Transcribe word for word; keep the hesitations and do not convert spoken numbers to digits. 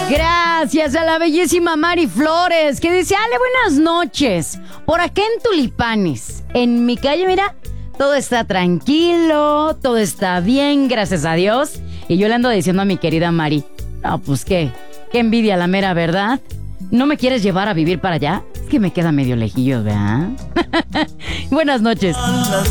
Gracias a la bellísima Mari Flores, que dice, Ale, buenas noches. Por acá en Tulipanes, en mi calle, mira, todo está tranquilo, todo está bien, gracias a Dios. Y yo le ando diciendo a mi querida Mari, no, pues qué, qué envidia la mera verdad. ¿No me quieres llevar a vivir para allá? Es que me queda medio lejillos, ¿verdad? Buenas noches.